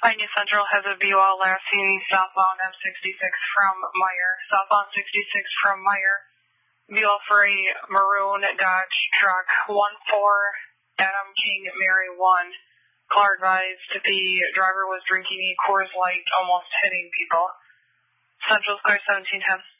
Pioneer Central has a BUL last seen southbound M66 from Meyer. Southbound 66 from Meyer. BUL for a maroon Dodge truck. 14 Adam King Mary 1. Caller advised the driver was drinking a Coors Light, almost hitting people. Central Square 1710.